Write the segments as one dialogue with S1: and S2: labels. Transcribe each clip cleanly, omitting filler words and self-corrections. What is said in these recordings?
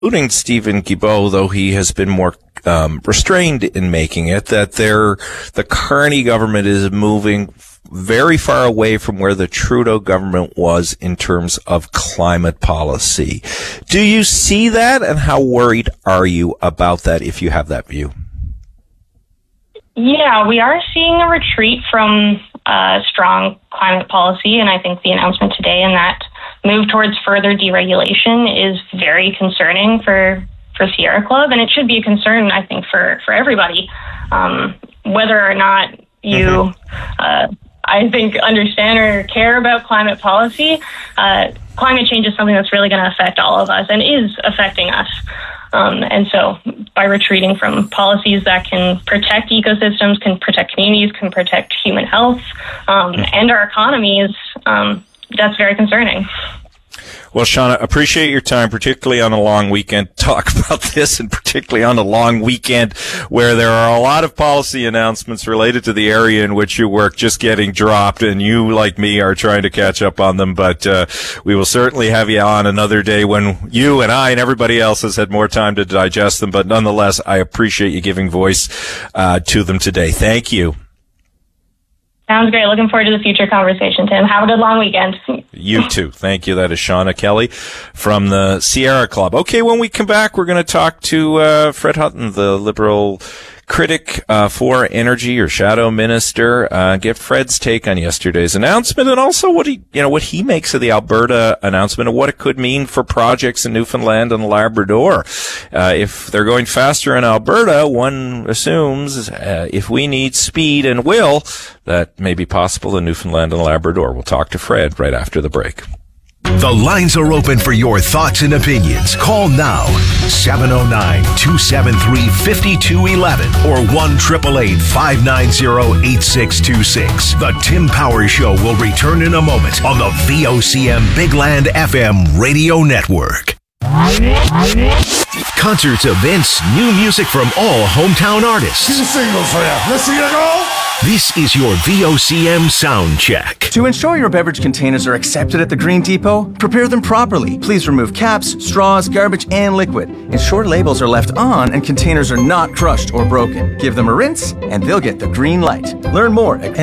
S1: including Stephen Guilbeault, though he has been more restrained in making it, that the Carney government is moving very far away from where the Trudeau government was in terms of climate policy. Do you see that, and how worried are you about that if you have that view?
S2: Yeah, we are seeing a retreat from strong climate policy, and I think the announcement today and that move towards further deregulation is very concerning for Sierra Club, and it should be a concern, I think, for everybody. Whether or not you, I think, understand or care about climate policy, climate change is something that's really going to affect all of us and is affecting us. And so by retreating from policies that can protect ecosystems, can protect communities, can protect human health, and our economies, that's very concerning.
S1: Well, Shauna, appreciate your time, particularly on a long weekend. Talk about this, and particularly on a long weekend where there are a lot of policy announcements related to the area in which you work just getting dropped, and you, like me, are trying to catch up on them. But we will certainly have you on another day when you and I and everybody else has had more time to digest them. But nonetheless, I appreciate you giving voice to them today. Thank you.
S2: Sounds great. Looking forward to the future conversation, Tim. Have a good long weekend.
S1: You too. Thank you. That is Shauna Kelly from the Sierra Club. Okay, when we come back, we're going to talk to Fred Hutton, the Liberal critic for energy, or shadow minister, get Fred's take on yesterday's announcement, and also what he makes of the Alberta announcement and what it could mean for projects in Newfoundland and Labrador. If they're going faster in Alberta, one assumes if we need speed and will, that may be possible in Newfoundland and Labrador. We'll talk to Fred right after the break.
S3: The lines are open for your thoughts and opinions. Call now, 709-273-5211 or 1-888-590-8626. The Tim Power Show will return in a moment on the VOCM Bigland FM radio network. Concerts, events, new music from all hometown artists.
S4: Two singles for you. Let's see it go.
S3: This is your VOCM sound check.
S5: To ensure your beverage containers are accepted at the Green Depot, prepare them properly. Please remove caps, straws, garbage, and liquid. Ensure labels are left on and containers are not crushed or broken. Give them a rinse and they'll get the green light. Learn more at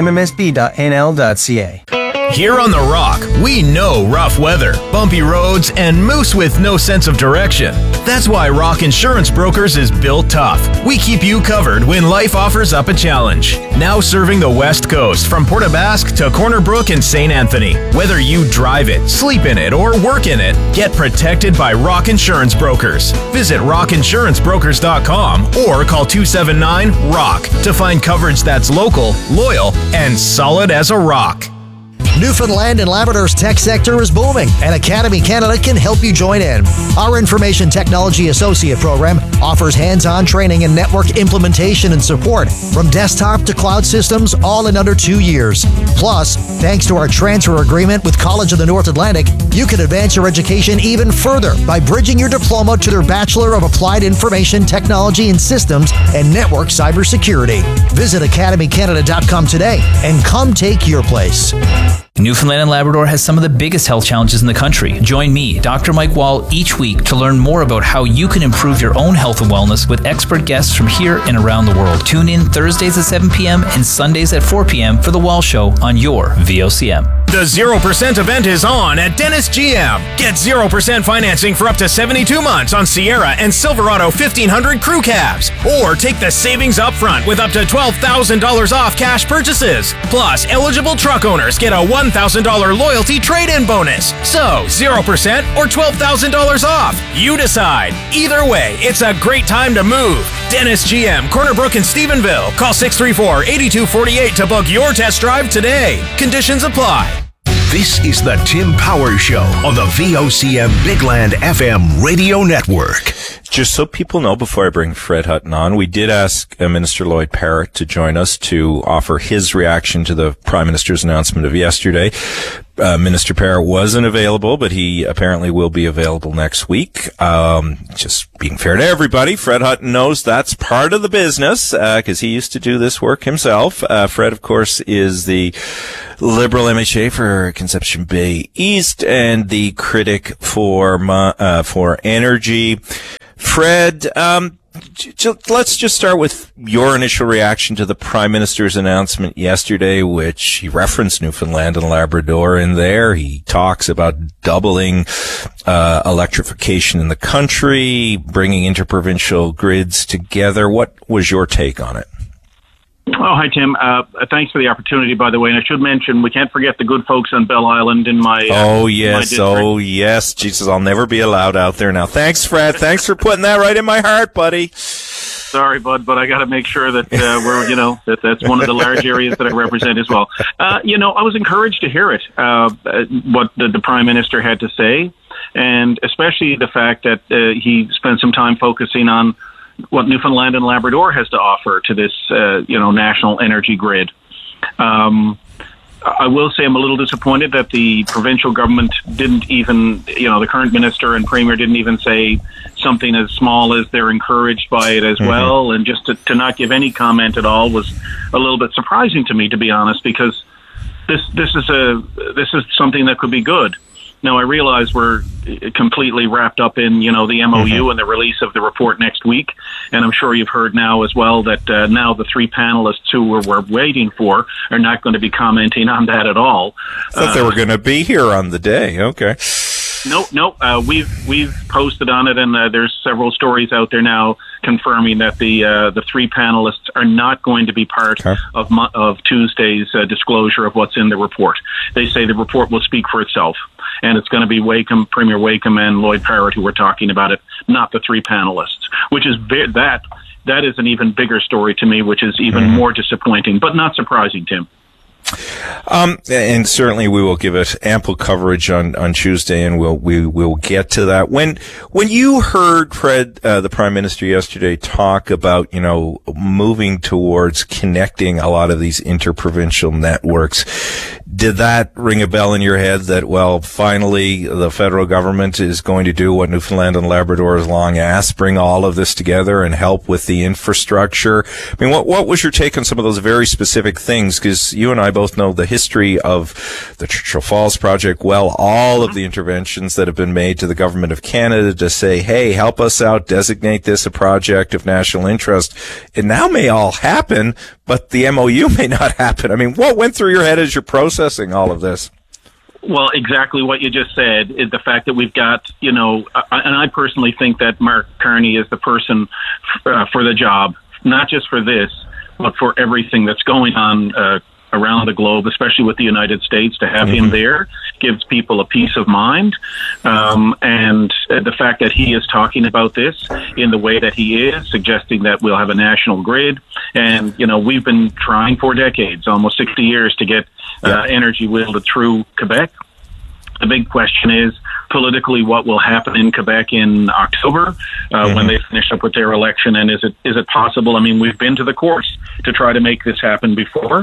S5: mmsb.nl.ca.
S6: Here on The Rock, we know rough weather, bumpy roads, and moose with no sense of direction. That's why Rock Insurance Brokers is built tough. We keep you covered when life offers up a challenge. Now serving the West Coast from Port aux Basques to Corner Brook and St. Anthony. Whether you drive it, sleep in it, or work in it, get protected by Rock Insurance Brokers. Visit rockinsurancebrokers.com or call 279-ROCK to find coverage that's local, loyal, and solid as a rock.
S7: Newfoundland and Labrador's tech sector is booming, and Academy Canada can help you join in. Our Information Technology Associate program offers hands-on training in network implementation and support, from desktop to cloud systems, all in under 2 years. Plus, thanks to our transfer agreement with College of the North Atlantic, you can advance your education even further by bridging your diploma to their Bachelor of Applied Information Technology and Systems and Network Cybersecurity. Visit academycanada.com today and come take your place.
S8: Newfoundland and Labrador has some of the biggest health challenges in the country. Join me, Dr. Mike Wall, each week to learn more about how you can improve your own health and wellness with expert guests from here and around the world. Tune in Thursdays at 7 p.m. and Sundays at 4 p.m. for The Wall Show on your VOCM.
S6: The 0% event is on at Dennis GM. Get 0% financing for up to 72 months on Sierra and Silverado 1500 crew cabs. Or take the savings up front with up to $12,000 off cash purchases. Plus, eligible truck owners get a $1,000 loyalty trade-in bonus. So, 0% or $12,000 off. You decide. Either way, it's a great time to move. Dennis GM, Corner Brook and Stephenville. Call 634-8248 to book your test drive today. Conditions apply.
S3: This is the Tim Power Show on the VOCM Bigland FM radio network.
S1: Just so people know, before I bring Fred Hutton on, we did ask Minister Lloyd Parrott to join us to offer his reaction to the Prime Minister's announcement of yesterday. Minister Parrott wasn't available, but he apparently will be available next week. Just being fair to everybody, Fred Hutton knows that's part of the business, because he used to do this work himself. Fred, of course, is the Liberal MHA for Conception Bay East and the critic for energy. Fred, let's just start with your initial reaction to the Prime Minister's announcement yesterday, which he referenced Newfoundland and Labrador in there. He talks about doubling electrification in the country, bringing interprovincial grids together. What was your take on it?
S9: Oh, hi, Tim. Thanks for the opportunity, by the way. And I should mention, we can't forget the good folks on Bell Island in my my
S1: yes. Jesus, I'll never be allowed out there now. Thanks, Fred. Thanks for putting that right in my heart, buddy.
S9: Sorry, bud, but I got to make sure that that's one of the large areas that I represent as well. I was encouraged to hear it, what the Prime Minister had to say, and especially the fact that he spent some time focusing on what Newfoundland and Labrador has to offer to this, national energy grid. I will say I'm a little disappointed that the provincial government didn't even, the current minister and premier didn't even say something as small as they're encouraged by it as well. And just to not give any comment at all was a little bit surprising to me, to be honest, because this is something that could be good. Now, I realize we're completely wrapped up in, the MOU and the release of the report next week. And I'm sure you've heard now as well that now the three panelists who we're waiting for are not going to be commenting on that at all.
S1: I thought they were going to be here on the day. Okay.
S9: No. We've posted on it, and there's several stories out there now confirming that the three panelists are not going to be part of Tuesday's disclosure of what's in the report. They say the report will speak for itself, and it's going to be Premier Wakeham and Lloyd Parrott who are talking about it, not the three panelists, which is that is an even bigger story to me, which is even more disappointing, but not surprising, Tim.
S1: And certainly we will give it ample coverage on Tuesday, and we will get to that. When you heard Fred, the Prime Minister yesterday, talk about, moving towards connecting a lot of these interprovincial networks, did that ring a bell in your head that, well, finally the federal government is going to do what Newfoundland and Labrador has long asked, bring all of this together and help with the infrastructure? I mean, what was your take on some of those very specific things? Because you and I both know the history of the Churchill Falls project well, all of the interventions that have been made to the government of Canada to say, hey, help us out, designate this a project of national interest. It now may all happen, but the MOU may not happen. I mean, what went through your head as you're processing all of this?
S9: Well, exactly what you just said is the fact that we've got, and I personally think that Mark Carney is the person for the job, not just for this, but for everything that's going on around the globe, especially with the United States. To have him there gives people a peace of mind. And the fact that he is talking about this in the way that he is, suggesting that we'll have a national grid. And, we've been trying for decades, almost 60 years, to get energy wielded through Quebec. The big question is, politically, what will happen in Quebec in October when they finish up with their election? And is it possible? I mean, we've been to the courts to try to make this happen before.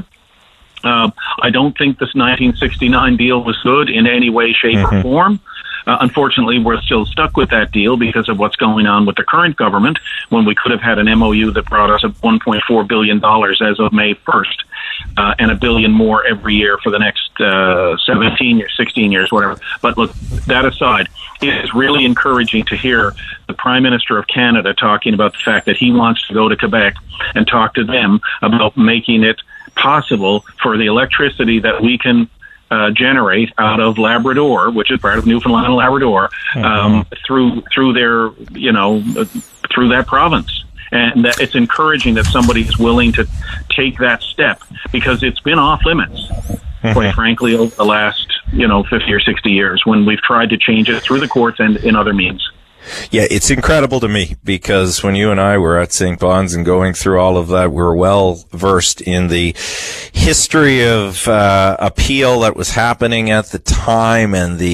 S9: I don't think this 1969 deal was good in any way, shape, or form. Unfortunately, we're still stuck with that deal because of what's going on with the current government, when we could have had an MOU that brought us $1.4 billion as of May 1st, and $1 billion more every year for the next 17 years, 16 years, whatever. But look, that aside, it is really encouraging to hear the Prime Minister of Canada talking about the fact that he wants to go to Quebec and talk to them about making it possible for the electricity that we can generate out of Labrador, which is part of Newfoundland and Labrador, through their, through that province. And that it's encouraging that somebody is willing to take that step, because it's been off limits, quite frankly, over the last, 50 or 60 years, when we've tried to change it through the courts and in other means.
S1: Yeah, it's incredible to me, because when you and I were at St. Bon's and going through all of that, we were well versed in the history of appeal that was happening at the time and the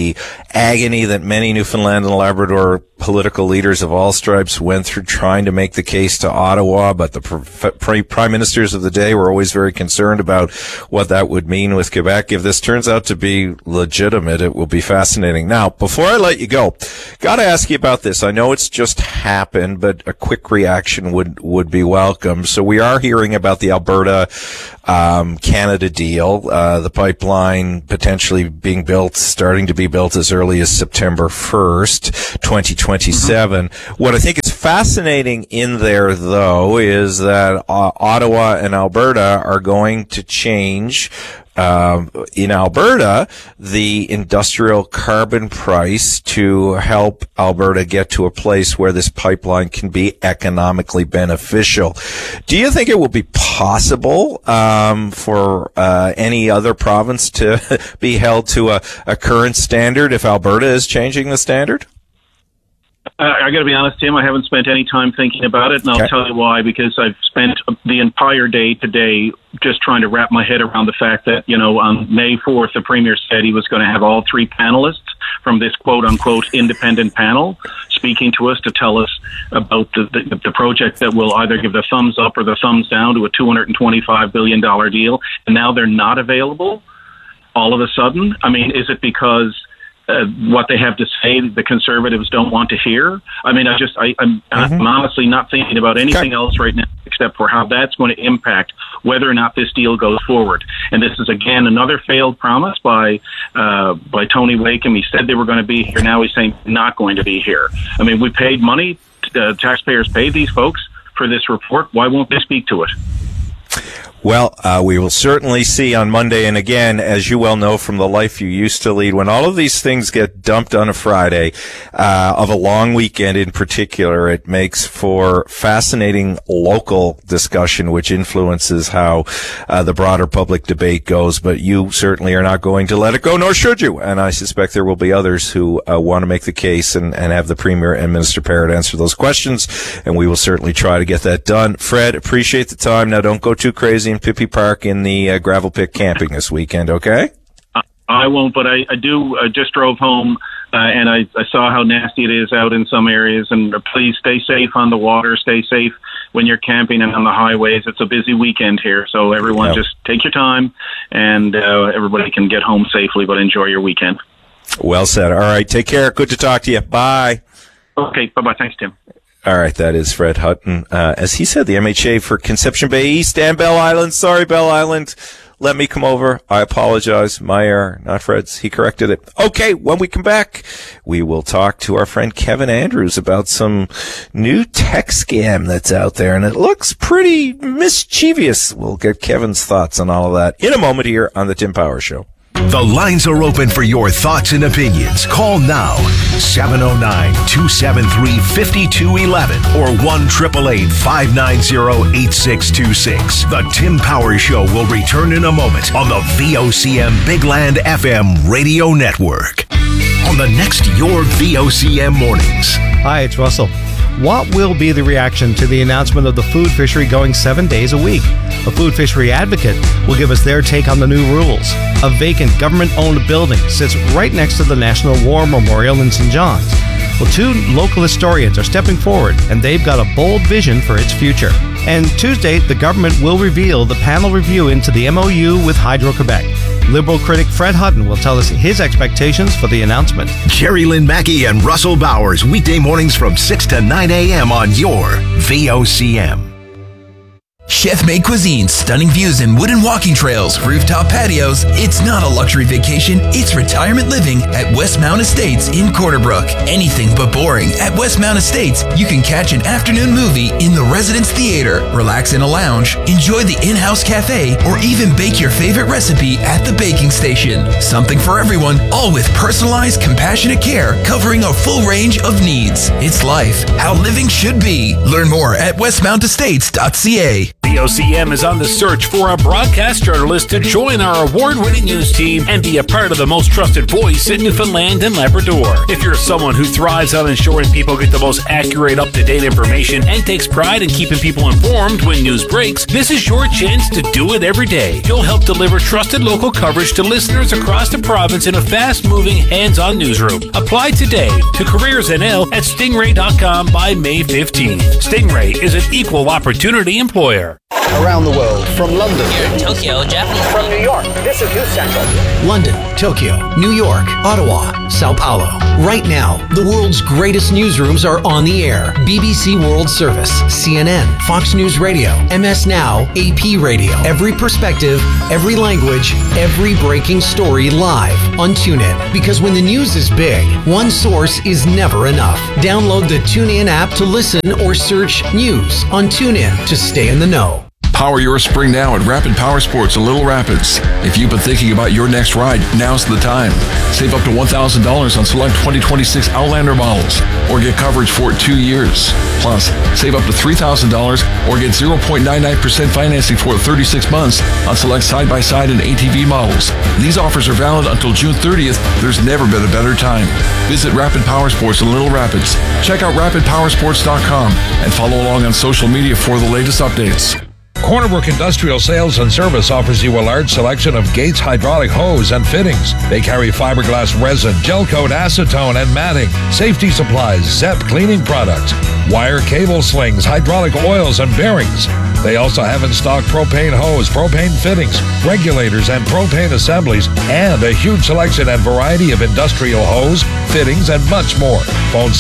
S1: agony that many Newfoundland and Labrador political leaders of all stripes went through trying to make the case to Ottawa, but the prime ministers of the day were always very concerned about what that would mean with Quebec. If this turns out to be legitimate, it will be fascinating. Now, before I let you go, got to ask you about this. I know it's just happened, but a quick reaction would be welcome. So we are hearing about the Alberta Canada deal, the pipeline potentially being built, starting to be built as early as September 1st, 2027. What I think is fascinating in there, though, is that Ottawa and Alberta are going to change in Alberta, the industrial carbon price to help Alberta get to a place where this pipeline can be economically beneficial. Do you think it will be possible for any other province to be held to a current standard if Alberta is changing the standard?
S9: I got to be honest, Tim, I haven't spent any time thinking about it, and I'll tell you why, because I've spent the entire day today just trying to wrap my head around the fact that, on May 4th, the Premier said he was going to have all three panelists from this quote-unquote independent panel speaking to us to tell us about the project that will either give the thumbs up or the thumbs down to a $225 billion deal, and now they're not available all of a sudden. I mean, is it because what they have to say the Conservatives don't want to hear? I mean, I'm honestly not thinking about anything else right now except for how that's going to impact whether or not this deal goes forward. And this is, again, another failed promise by Tony Wakeham. He said they were going to be here. Now he's saying not going to be here. I mean, we paid money. Taxpayers paid these folks for this report. Why won't they speak to it?
S1: Well, we will certainly see on Monday. And again, as you well know from the life you used to lead, when all of these things get dumped on a Friday, of a long weekend in particular, it makes for fascinating local discussion, which influences how the broader public debate goes. But you certainly are not going to let it go, nor should you. And I suspect there will be others who want to make the case and have the Premier and Minister Parrott answer those questions. And we will certainly try to get that done. Fred, appreciate the time. Now, don't go too crazy in Pippi Park in the gravel pit camping this weekend, okay?
S9: I won't, but I do. I just drove home and I saw how nasty it is out in some areas. And please stay safe on the water. Stay safe when you're camping and on the highways. It's a busy weekend here, so everyone just take your time and everybody can get home safely, but enjoy your weekend.
S1: Well said. All right, take care. Good to talk to you. Bye.
S9: Okay, bye-bye. Thanks, Tim.
S1: All right, that is Fred Hutton. As he said, the MHA for Conception Bay East and Bell Island. Sorry, Bell Island. Let me come over. I apologize. My error, not Fred's. He corrected it. Okay, when we come back, we will talk to our friend Kevin Andrews about some new tech scam that's out there, and it looks pretty mischievous. We'll get Kevin's thoughts on all of that in a moment here on the Tim Power Show.
S3: The lines are open for your thoughts and opinions. Call now, 709-273-5211 or 1-888-590-8626. The Tim Power Show will return in a moment on the VOCM Big Land FM radio network. On the next Your VOCM Mornings.
S10: Hi, it's Russell. What will be the reaction to the announcement of the food fishery going 7 days a week? A food fishery advocate will give us their take on the new rules. A vacant government-owned building sits right next to the National War Memorial in St. John's. Well, two local historians are stepping forward, and they've got a bold vision for its future. And Tuesday, the government will reveal the panel review into the MOU with Hydro-Quebec. Liberal critic Fred Hutton will tell us his expectations for the announcement.
S3: Jerry Lynn Mackey and Russell Bowers, weekday mornings from 6 to 9 a.m. on your VOCM.
S11: Chef-made cuisine, stunning views and wooden walking trails, rooftop patios. It's not a luxury vacation, it's retirement living at Westmount Estates in Corner Brook. Anything but boring. At Westmount Estates, you can catch an afternoon movie in the Residence Theater, relax in a lounge, enjoy the in-house cafe, or even bake your favorite recipe at the baking station. Something for everyone, all with personalized, compassionate care covering a full range of needs. It's life, how living should be. Learn more at westmountestates.ca.
S12: VOCM is on the search for a broadcast journalist to join our award-winning news team and be a part of the most trusted voice in Newfoundland and Labrador. If you're someone who thrives on ensuring people get the most accurate, up-to-date information and takes pride in keeping people informed when news breaks, this is your chance to do it every day. You'll help deliver trusted local coverage to listeners across the province in a fast-moving, hands-on newsroom. Apply today to CareersNL at Stingray.com by May 15th. Stingray is an equal opportunity employer.
S13: Around the world, from London,
S14: Tokyo, Japan,
S13: from New York, this is News Central.
S15: London, Tokyo, New York, Ottawa, Sao Paulo. Right now, the world's greatest newsrooms are on the air. BBC World Service, CNN, Fox News Radio, MS Now, AP Radio. Every perspective, every language, every breaking story live on TuneIn. Because when the news is big, one source is never enough. Download the TuneIn app to listen or search news on TuneIn to stay in the know.
S16: Power your spring now at Rapid Power Sports in Little Rapids. If you've been thinking about your next ride, now's the time. Save up to $1,000 on select 2026 Outlander models or get coverage for 2 years. Plus, save up to $3,000 or get 0.99% financing for 36 months on select side-by-side and ATV models. These offers are valid until June 30th. There's never been a better time. Visit Rapid Power Sports in Little Rapids. Check out rapidpowersports.com and follow along on social media for the latest updates.
S17: Corner Brook Industrial Sales and Service offers you a large selection of Gates hydraulic hose and fittings. They carry fiberglass resin, gel coat, acetone, and matting, safety supplies, ZEP cleaning products, wire cable slings, hydraulic oils, and bearings. They also have in stock propane hose, propane fittings, regulators, and propane assemblies, and a huge selection and variety of industrial hose, fittings, and much more. Phone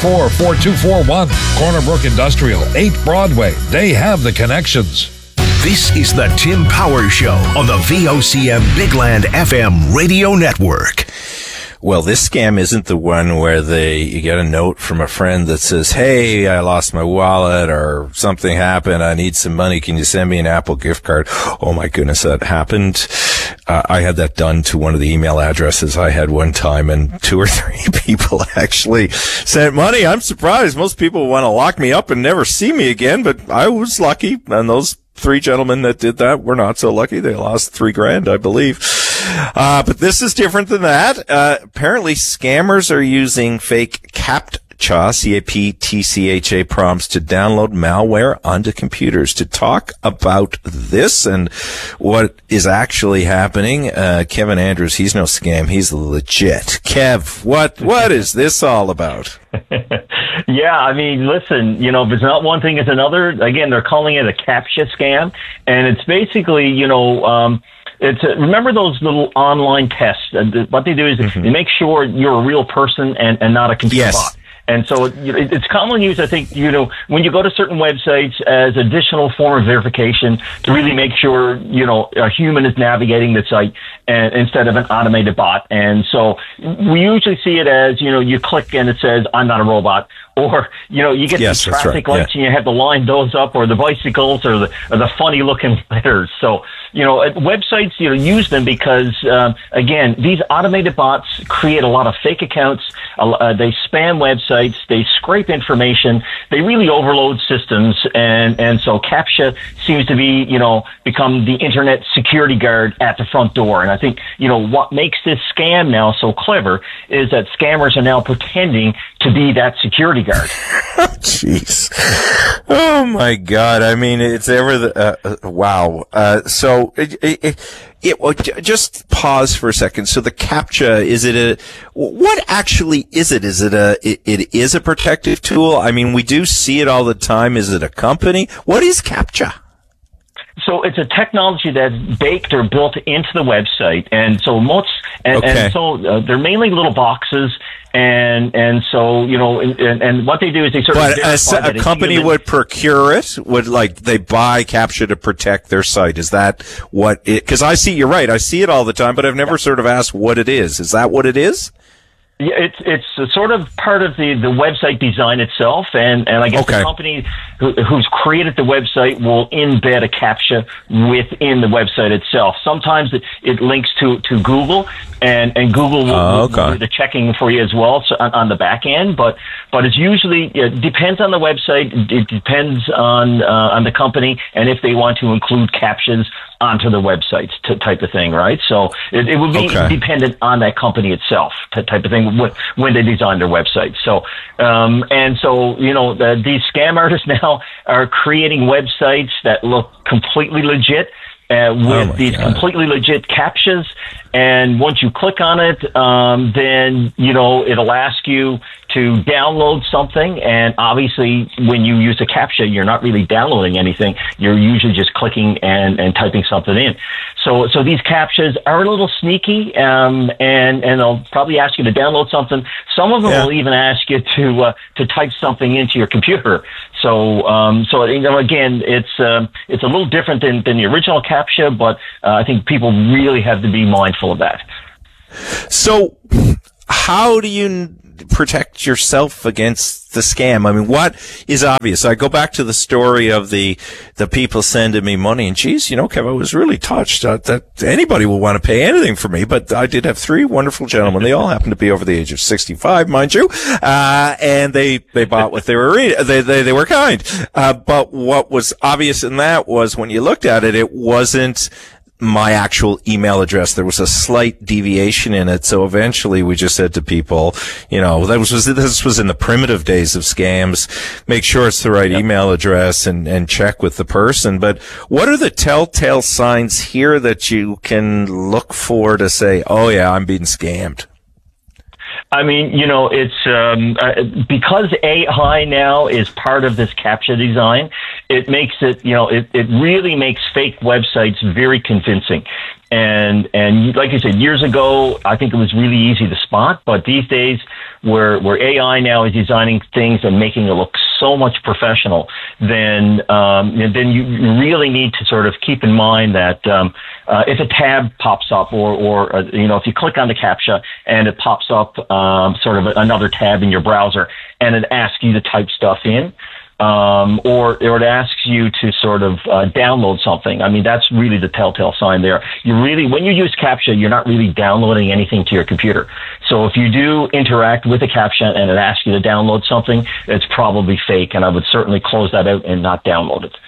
S17: 634-4241. Corner Brook Industrial, 8 Broadway. They have the connections.
S3: This is the Tim Power Show on the VOCM Bigland FM radio network.
S1: Well, this scam isn't the one where you get a note from a friend that says, hey, I lost my wallet or something happened. I need some money. Can you send me an Apple gift card? Oh my goodness, that happened. I had that done to one of the email addresses I had one time, and 2 or 3 people actually sent money. I'm surprised. Most people want to lock me up and never see me again, but I was lucky. And those 3 gentlemen that did that were not so lucky. They lost $3,000, I believe. But this is different than that. Apparently scammers are using fake CAPTCHA, C-A-P-T-C-H-A prompts to download malware onto computers. To talk about this and what is actually happening, Kevin Andrews, he's no scam, he's legit. Kev, what is this all about?
S18: Yeah, I mean, listen, if it's not one thing, it's another. Again, they're calling it a CAPTCHA scam, and it's basically, remember those little online tests? What they do is they make sure you're a real person and not a computer bot. And so it's commonly used, I think, when you go to certain websites as additional form of verification to really make sure, a human is navigating the site and instead of an automated bot. And so we usually see it as, you click and it says, I'm not a robot. Or, you get the traffic lights and you have to line those up, or the bicycles, or the funny looking letters. So, websites, use them because, again, these automated bots create a lot of fake accounts. They spam websites. They scrape information. They really overload systems. And so CAPTCHA seems to be, become the internet security guard at the front door. And I think, what makes this scam now so clever is that scammers are now pretending to be that security guard.
S1: Jeez. Oh my God. I mean, it's wow. So just pause for a second. So the CAPTCHA, what actually is it? Is it is a protective tool? I mean, we do see it all the time. Is it a company? What is CAPTCHA?
S18: So it's a technology that's baked or built into the website, and so they're mainly little boxes, and so and what they do is they sort of.
S1: But a company would procure it. They buy CAPTCHA to protect their site? Is that what it? Because you're right. I see it all the time, but I've never sort of asked what it is. Is that what it is?
S18: Yeah, it's sort of part of the website design itself, and I guess the company who's created the website will embed a CAPTCHA within the website itself. Sometimes it links to Google, and Google will do the checking for you as well, so on the back end. But it's usually, it depends on the website, it depends on the company, and if they want to include CAPTCHAs onto the websites type of thing, right? So it will be dependent on that company itself type of thing when they design their website. So these scam artists now are creating websites that look completely legit with these completely legit CAPTCHAs. And once you click on it, then, it'll ask you to download something. And obviously, when you use a CAPTCHA, you're not really downloading anything. You're usually just clicking and typing something in. So these CAPTCHAs are a little sneaky, and they'll probably ask you to download something. Some of them will even ask you to type something into your computer. So again, it's a little different than the original CAPTCHA, but I think people really have to be mindful of that.
S1: So, how do you protect yourself against the scam? I mean, what is obvious? I go back to the story of the people sending me money, and geez, Kev, I was really touched that anybody will want to pay anything for me, but I did have 3 wonderful gentlemen. They all happened to be over the age of 65, mind you, and they bought what they were reading. They were kind. But what was obvious in that was when you looked at it, it wasn't my actual email address. There was a slight deviation in it. So eventually we just said to people, this was in the primitive days of scams. Make sure it's the right email address and check with the person. But what are the telltale signs here that you can look for to say, oh yeah, I'm being scammed?
S18: I mean, it's because AI now is part of this CAPTCHA design. It makes it, it really makes fake websites very convincing. And like you said, years ago, I think it was really easy to spot. But these days, where AI now is designing things and making it look so much professional, then you really need to sort of keep in mind that if a tab pops up, or if you click on the CAPTCHA and it pops up sort of another tab in your browser, and it asks you to type stuff in. Or it asks you to sort of download something. I mean, that's really the telltale sign there. When you use CAPTCHA, you're not really downloading anything to your computer. So if you do interact with a CAPTCHA and it asks you to download something, it's probably fake, and I would certainly close that out and not download it.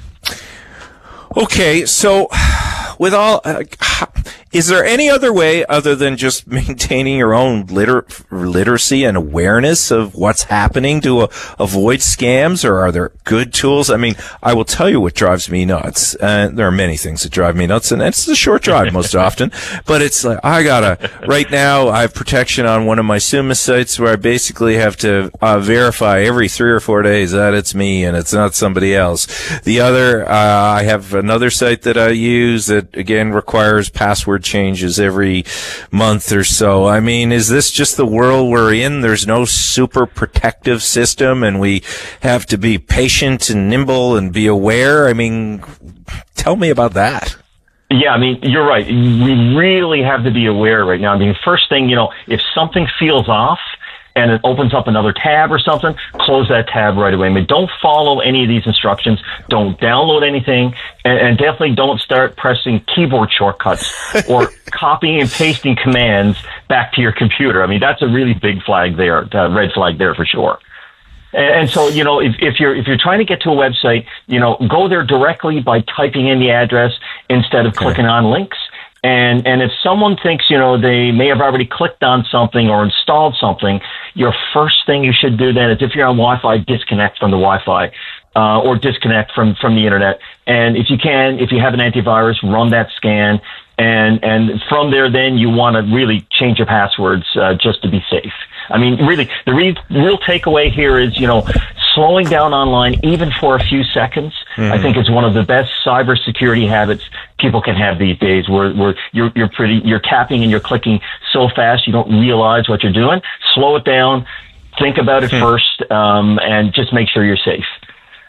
S1: Okay, so with all, is there any other way other than just maintaining your own literacy and awareness of what's happening to avoid scams, or are there good tools? I mean, I will tell you what drives me nuts. There are many things that drive me nuts, and it's the short drive most often. But it's like, right now I have protection on one of my Summa sites where I basically have to verify every 3 or 4 days that it's me and it's not somebody else. The other, I have another site that I use that again requires password changes every month or so. I mean, is this just the world we're in? There's no super protective system and we have to be patient and nimble and be aware. I mean, tell me about that.
S18: Yeah, I mean, you're right. We really have to be aware right now. I mean, first thing, if something feels off, and it opens up another tab or something, close that tab right away. I mean, don't follow any of these instructions. Don't download anything. And definitely don't start pressing keyboard shortcuts or copying and pasting commands back to your computer. I mean, that's a really big flag there, red flag there for sure. And so, if you're trying to get to a website, go there directly by typing in the address instead of clicking on links. And if someone thinks, they may have already clicked on something or installed something, your first thing you should do then is, if you're on Wi-Fi, disconnect from the Wi-Fi, or disconnect from the internet. And if you have an antivirus, run that scan. And from there, then you want to really change your passwords, just to be safe. I mean, really, the real takeaway here is, slowing down online, even for a few seconds, I think is one of the best cybersecurity habits people can have these days, where you're tapping and you're clicking so fast you don't realize what you're doing. Slow it down, think about it first, and just make sure you're safe.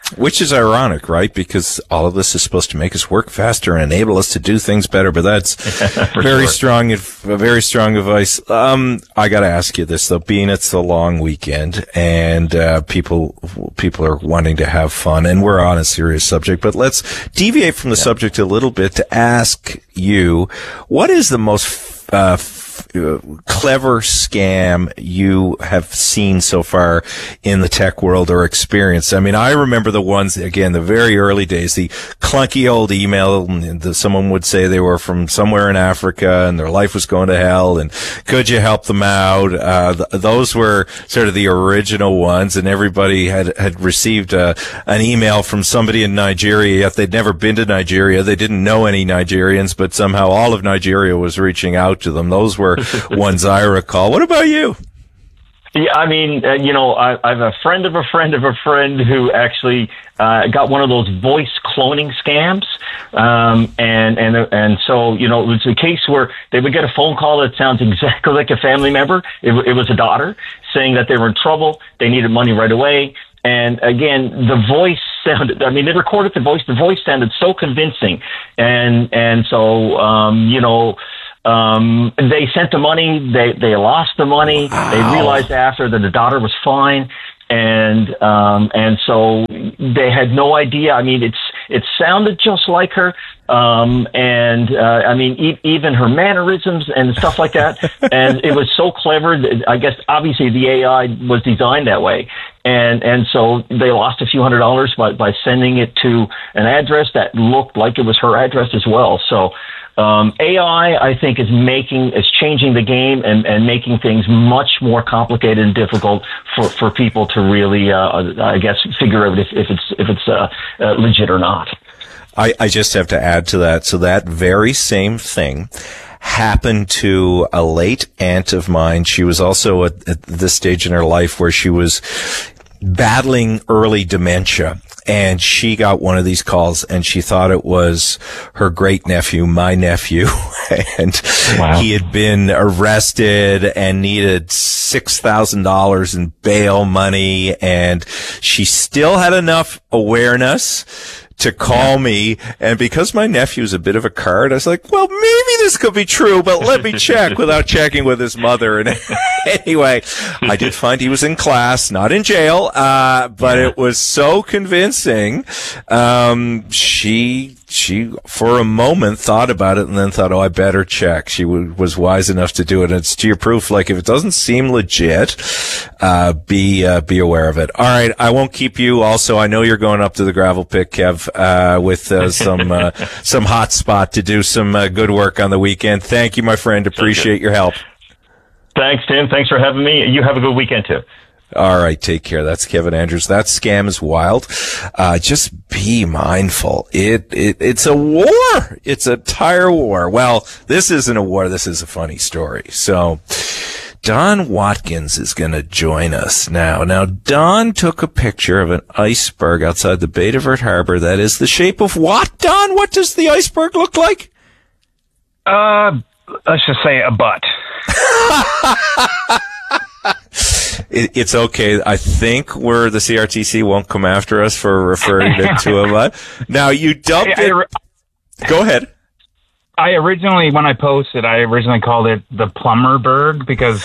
S1: Which is ironic, right? Because all of this is supposed to make us work faster and enable us to do things better. But that's very strong advice. I got to ask you this though, being it's a long weekend and people are wanting to have fun, and we're on a serious subject. But let's deviate from the subject a little bit to ask you, what is the most clever scam you have seen so far in the tech world or experienced? I mean, I remember the ones, again, the very early days, the clunky old email, and someone would say they were from somewhere in Africa and their life was going to hell and could you help them out? Those were sort of the original ones, and everybody had received an email from somebody in Nigeria, yet they'd never been to Nigeria. They didn't know any Nigerians, but somehow all of Nigeria was reaching out to them. Those were ones I recall. What about you?
S18: Yeah, I mean, I have a friend of a friend of a friend who actually got one of those voice cloning scams, and so it was a case where they would get a phone call that sounds exactly like a family member. It was a daughter saying that they were in trouble, they needed money right away, and again, the voice sounded. I mean, they recorded the voice. The voice sounded so convincing, and so. They sent the money, they lost the money, wow. They realized after that the daughter was fine, and so they had no idea. I mean, it sounded just like her, I mean, even her mannerisms and stuff like that, and it was so clever that I guess obviously the AI was designed that way, and so they lost a few $100s by sending it to an address that looked like it was her address as well, so. AI, I think, is changing the game and making things much more complicated and difficult for people to really, I guess, figure out if it's legit or not.
S1: I just have to add to that. So that very same thing happened to a late aunt of mine. She was also at this stage in her life where she was battling early dementia. And she got one of these calls and she thought it was her great nephew, my nephew. And wow. He had been arrested and needed $6,000 in bail money. And she still had enough awareness to call me, and because my nephew's a bit of a card, I was like, well, maybe this could be true, but let me check without checking with his mother. And anyway, I did find he was in class, not in jail, but it was so convincing. She for a moment thought about it and then thought, oh, I better check. She was wise enough to do it. And it's to your proof, like if it doesn't seem legit, be aware of it. All right. I won't keep you. Also, I know you're going up to the gravel pit, Kev, with some hot spot to do some good work on the weekend. Thank you, my friend. Appreciate your help.
S18: Thanks, Tim. Thanks for having me. You have a good weekend too.
S1: All right, take care. That's Kevin Andrews. That scam is wild. Just be mindful. It's a war. It's a tire war. Well, this isn't a war. This is a funny story. So, Don Watkins is going to join us now. Now, Don took a picture of an iceberg outside the Bay de Verte Harbor that is the shape of what, Don? What does the iceberg look like?
S14: Let's just say a butt.
S1: It's okay. I think the CRTC won't come after us for referring it to a butt. Now, you dubbed it. Go ahead.
S14: I originally, when I posted, called it the Plumberberg because,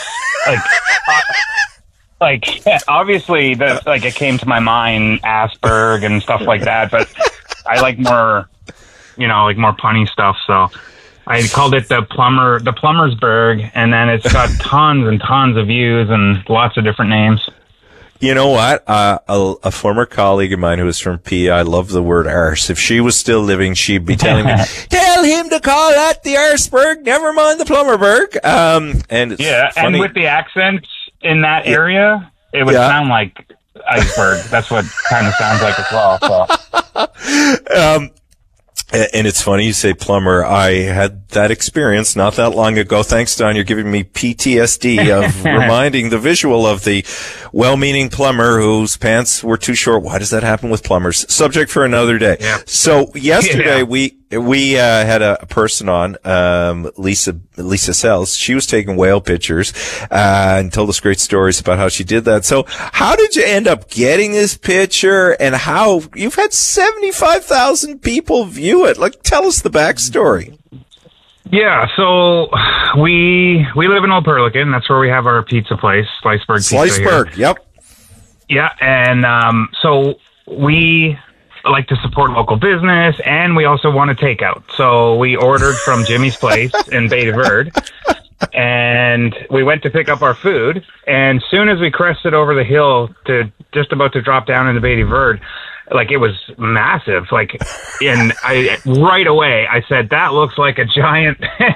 S14: obviously, it came to my mind, Asperg and stuff like that, but I like more, more punny stuff, so I called it the Plummersburg, and then it's got tons and tons of views and lots of different names.
S1: You know what? A former colleague of mine who was from PEI, I love the word arse. If she was still living, she'd be telling me, tell him to call that the Arseberg, never mind the Plummerberg. And it's funny.
S14: And with the accents in that area, it would sound like iceberg. That's what kind of sounds like as well. So.
S1: And it's funny you say plumber. I had that experience not that long ago. Thanks, Don. You're giving me PTSD of reminding the visual of the well-meaning plumber whose pants were too short. Why does that happen with plumbers? Subject for another day. Yeah. So yesterday we We had a person on, Lisa Sells. She was taking whale pictures and told us great stories about how she did that. So how did you end up getting this picture, and how you've had 75,000 people view it? Like, tell us the backstory.
S14: Yeah, so we live in Old Perlican. That's where we have our pizza place, Sliceburg Pizza.
S1: Sliceburg, yep.
S14: Yeah, and so we like to support local business, and we also want to take out. So we ordered from Jimmy's Place in Bay de Verde, and we went to pick up our food. And soon as we crested over the hill to just about to drop down into Bay de Verde, like, it was massive. Like, and right away I said, that looks like a giant.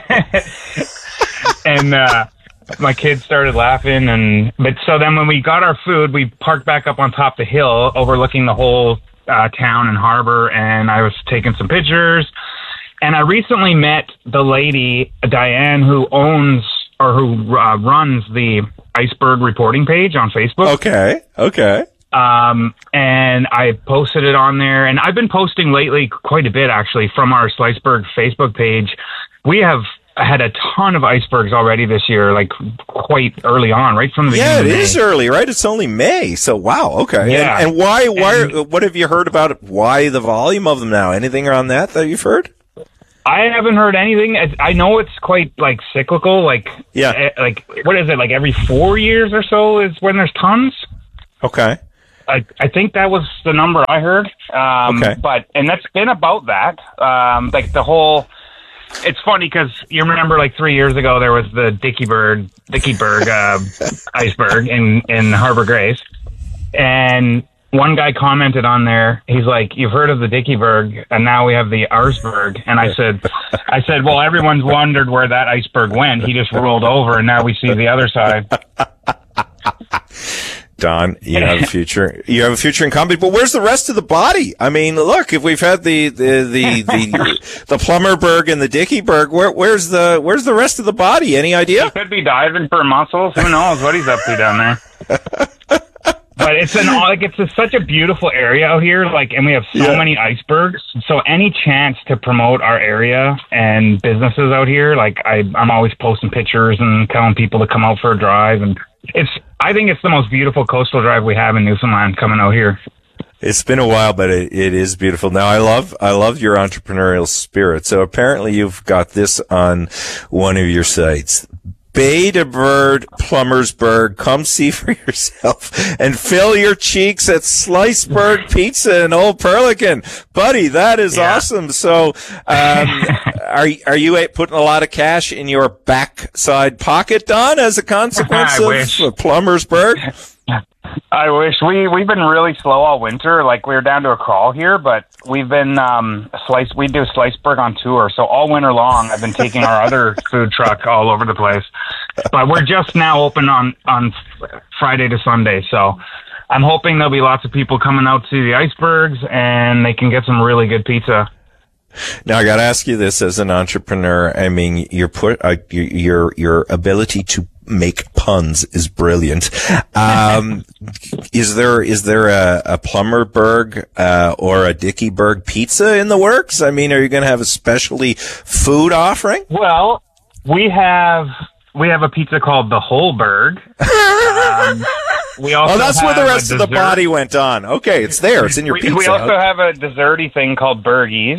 S14: And my kids started laughing, but so then when we got our food, we parked back up on top the hill overlooking the whole town and harbor, and I was taking some pictures. And I recently met the lady, Diane, who owns or who runs the Iceberg reporting page on Facebook.
S1: Okay.
S14: And I posted it on there, and I've been posting lately quite a bit, actually, from our Sliceburg Facebook page. We have had a ton of icebergs already this year, like quite early on, right from the beginning.
S1: Yeah,
S14: it
S1: is early, right? It's only May, so wow, okay.
S14: Yeah.
S1: And why? What have you heard about it? Why the volume of them now? Anything around that you've heard?
S14: I haven't heard anything. I know it's quite like cyclical. Like,
S1: yeah,
S14: like what is it? Like every 4 years or so is when there's tons.
S1: Okay.
S14: I think that was the number I heard.
S1: Okay.
S14: And that's been about that. Like the whole. It's funny because you remember, like 3 years ago, there was the Dickieburg iceberg in Harbor Grace, and one guy commented on there. He's like, "You've heard of the Dickieburg, and now we have the Arsberg." And I said, "Well, everyone's wondered where that iceberg went. He just rolled over, and now we see the other side."
S1: Don, you have a future. You have a future in comedy, but where's the rest of the body? I mean, look, if we've had the Plummerberg and the Dickieburg, where's the rest of the body? Any idea?
S14: He could be diving for mussels. Who knows what he's up to down there? But it's such a beautiful area out here, and we have so many icebergs. So any chance to promote our area and businesses out here, I'm always posting pictures and telling people to come out for a drive, and I think it's the most beautiful coastal drive we have in Newfoundland coming out here.
S1: It's been a while, but it is beautiful. Now, I love your entrepreneurial spirit. So apparently you've got this on one of your sites. Bay de Verde, Plummersburg. Come see for yourself and fill your cheeks at Sliceburg Pizza in Old Perlican. Buddy, that is awesome. So, are you putting a lot of cash in your backside pocket, Don, as a consequence of Plummersburg?
S14: I wish. We've been really slow all winter. Like, we were down to a crawl here, but we've been we do Sliceburg on tour. So all winter long, I've been taking our other food truck all over the place. But we're just now open on Friday to Sunday. So I'm hoping there'll be lots of people coming out to the icebergs, and they can get some really good pizza.
S1: Now, I got to ask you this as an entrepreneur. I mean, your ability to make puns is brilliant. Is there a Plummerberg or a Dickieburg pizza in the works? I mean, are you going to have a specialty food offering?
S14: Well, we have a pizza called the Holberg. We also
S1: that's where the rest of the body went on. Okay, it's there. It's in your pizza.
S14: We also have a desserty thing called Bergies.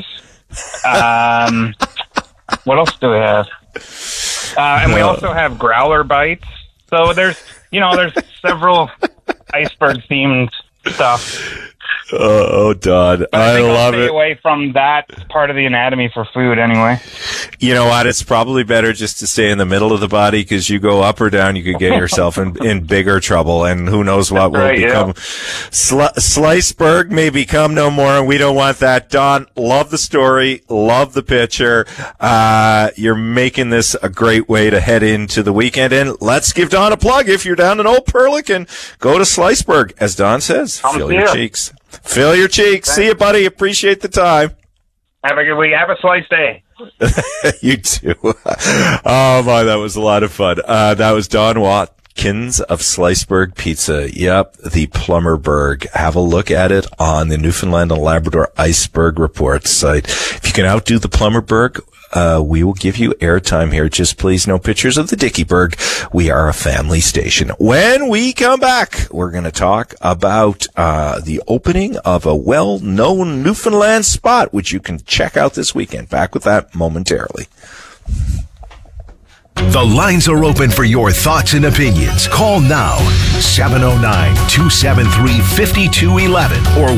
S14: What else do we have? And we also have growler bites. So there's several iceberg themed stuff.
S1: Oh, Don, I love it.
S14: Stay away from that part of the anatomy for food, anyway.
S1: You know what? It's probably better just to stay in the middle of the body, because you go up or down, you could get yourself in bigger trouble, and who knows what will become. Sliceburg may become no more, and we don't want that. Don, love the story, love the picture. You're making this a great way to head into the weekend, and let's give Don a plug. If you're down in Old Perlican, go to Sliceburg, as Don says. Fill your cheeks. Fill your cheeks. See you, buddy. Appreciate the time.
S14: Have a good week. Have a slice day.
S1: You too. Oh, my, that was a lot of fun. That was Don Watt, Kins of Sliceberg Pizza. Yep, the Plumberberg. Have a look at it on the Newfoundland and Labrador Iceberg Report site. If you can outdo the Plumberberg, we will give you airtime here. Just please no pictures of the Dickieberg. We are a family station. When we come back, we're going to talk about the opening of a well-known Newfoundland spot, which you can check out this weekend. Back with that momentarily.
S3: The lines are open for your thoughts and opinions. Call now, 709-273-5211 or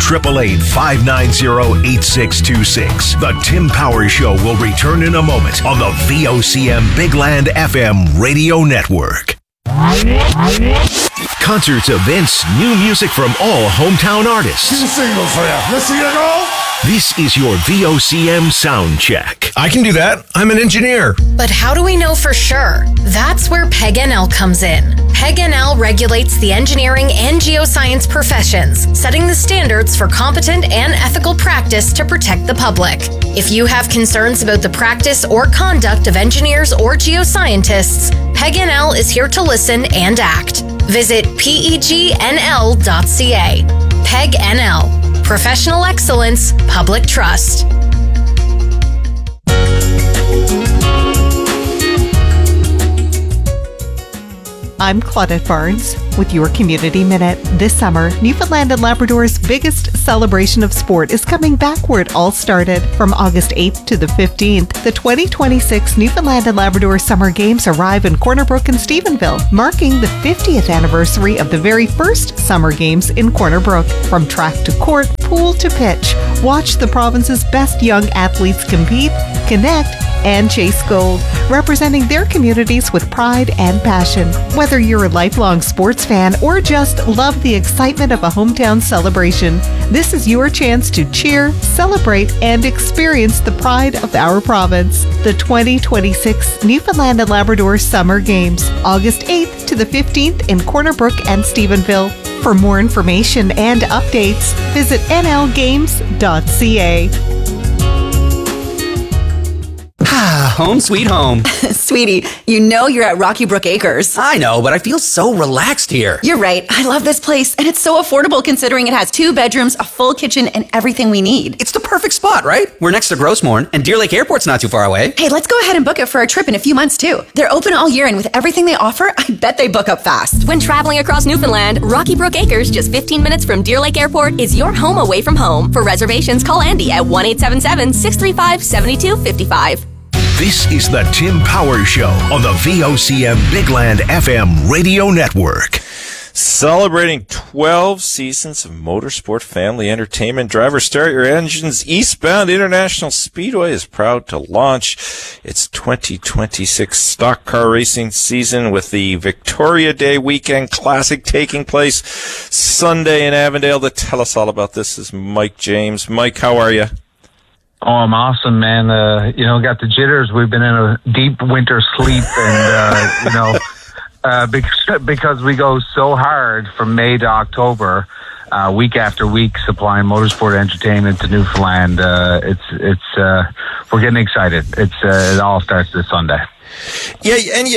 S3: 1-888-590-8626. The Tim Powers Show will return in a moment on the VOCM Big Land FM radio network. Concerts, events, new music from all hometown artists.
S4: Here's a single for you. Let's see you go.
S3: This is your VOCM sound check.
S10: I can do that. I'm an engineer.
S19: But how do we know for sure? That's where PEG-NL comes in. PEG-NL regulates the engineering and geoscience professions, setting the standards for competent and ethical practice to protect the public. If you have concerns about the practice or conduct of engineers or geoscientists, PEG-NL is here to listen and act. Visit pegnl.ca. PEG-NL. Professional excellence, public trust.
S20: I'm Claudette Barnes with your Community Minute. This summer, Newfoundland and Labrador's biggest celebration of sport is coming back where it all started. From August 8th to the 15th, the 2026 Newfoundland and Labrador Summer Games arrive in Corner Brook and Stephenville, marking the 50th anniversary of the very first Summer Games in Corner Brook. From track to court, pool to pitch, watch the province's best young athletes compete, connect, and chase gold, representing their communities with pride and passion. Whether you're a lifelong sports fan or just love the excitement of a hometown celebration, this is your chance to cheer, celebrate, and experience the pride of our province. The 2026 Newfoundland and Labrador Summer Games, August 8th to the 15th in Corner Brook and Stephenville. For more information and updates, visit nlgames.ca.
S21: Home sweet home.
S22: Sweetie, you know you're at Rocky Brook Acres.
S21: I know, but I feel so relaxed here.
S22: You're right. I love this place, and it's so affordable considering it has 2 bedrooms, a full kitchen, and everything we need.
S21: It's the perfect spot, right? We're next to Grossmorn, and Deer Lake Airport's not too far away.
S22: Hey, let's go ahead and book it for a trip in a few months, too. They're open all year, and with everything they offer, I bet they book up fast.
S23: When traveling across Newfoundland, Rocky Brook Acres, just 15 minutes from Deer Lake Airport, is your home away from home. For reservations, call Andy at 1-877-635-7255.
S3: This is the Tim Powers Show on the VOCM Big Land FM radio network.
S1: Celebrating 12 seasons of motorsport family entertainment, Driver Start Your Engines Eastbound International Speedway is proud to launch its 2026 stock car racing season with the Victoria Day Weekend Classic taking place Sunday in Avondale. To tell us all about this is Mike James. Mike, how are you?
S24: Oh, I'm awesome, man. Got the jitters. We've been in a deep winter sleep and, because we go so hard from May to October, week after week, supplying motorsport entertainment to Newfoundland. We're getting excited. It all starts this Sunday.
S1: Yeah, and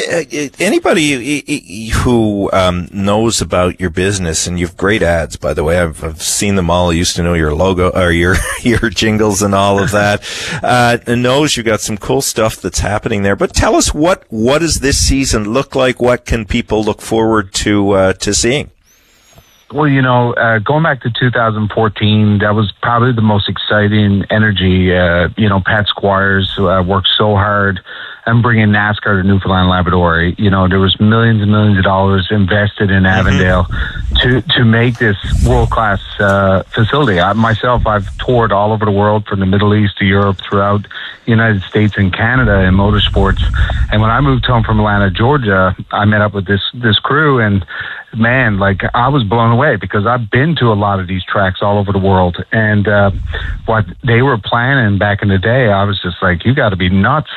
S1: anybody who knows about your business, and you've great ads, by the way. I've seen them all. I used to know your logo or your jingles and all of that. And knows you got some cool stuff that's happening there. But tell us what does this season look like? What can people look forward to seeing?
S24: Well, going back to 2014, that was probably the most exciting energy. Pat Squires worked so hard and bringing NASCAR to Newfoundland and Labrador. There was millions and millions of dollars invested in Avondale to make this world-class facility. I've toured all over the world, from the Middle East to Europe, throughout the United States and Canada in motorsports. And when I moved home from Atlanta, Georgia, I met up with this crew, and man, I was blown away because I've been to a lot of these tracks all over the world, and what they were planning back in the day, I was just like, you got to be nuts.